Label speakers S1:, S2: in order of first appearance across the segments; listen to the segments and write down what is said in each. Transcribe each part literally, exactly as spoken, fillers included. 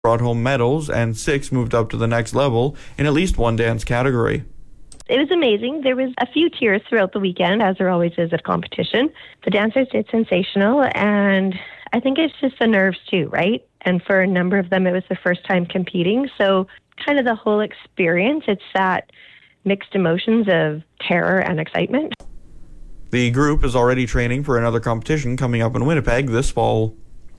S1: brought home medals, and six moved up to the next level in at least one dance category.
S2: It was amazing. There was a few tears throughout the weekend, as there always is at competition. The dancers did sensational, and I think it's just the nerves too, right? And for a number of them, it was their first time competing. So kind of the whole experience, it's that mixed emotions of terror and excitement.
S1: The group is already training for another competition coming up in Winnipeg this fall.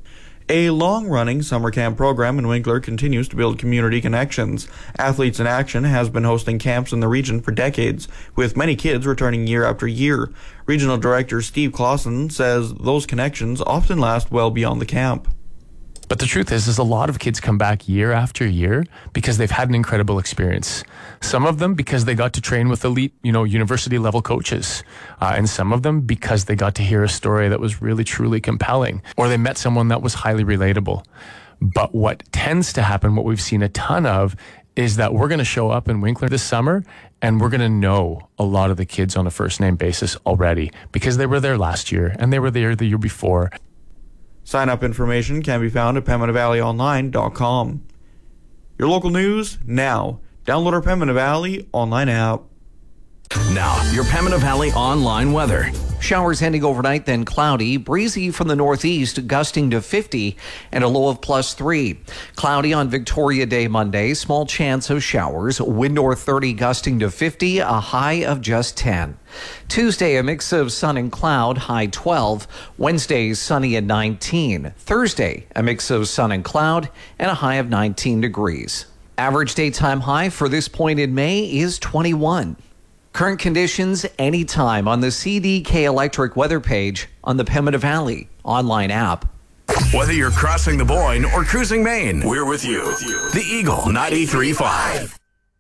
S1: A long-running summer camp program in Winkler continues to build community connections. Athletes in Action has been hosting camps in the region for decades, with many kids returning year after year. Regional Director Steve Clausen says those connections often last well beyond the camp.
S3: But the truth is, is a lot of kids come back year after year because they've had an incredible experience. Some of them because they got to train with elite, you know, university level coaches. Uh, and some of them because they got to hear a story that was really, truly compelling. Or they met someone that was highly relatable. But what tends to happen, what we've seen a ton of, is that we're going to show up in Winkler this summer and we're going to know a lot of the kids on a first name basis already because they were there last year and they were there the year before.
S1: Sign-up information can be found at pembina valley online dot com. Your local news now. Download our Pembina Valley online app.
S4: Now, your Pembina Valley online weather.
S5: Showers ending overnight, then cloudy. Breezy from the northeast, gusting to fifty, and a low of plus three. Cloudy on Victoria Day Monday. Small chance of showers. Wind north thirty, gusting to fifty, a high of just ten. Tuesday, a mix of sun and cloud, high twelve. Wednesday, sunny at nineteen. Thursday, a mix of sun and cloud, and a high of nineteen degrees. Average daytime high for this point in May is twenty-one. Current conditions anytime on the C D K Electric weather page on the Pembina Valley online app.
S4: Whether you're crossing the Boyne or cruising Maine, we're with you. The Eagle ninety-three point five.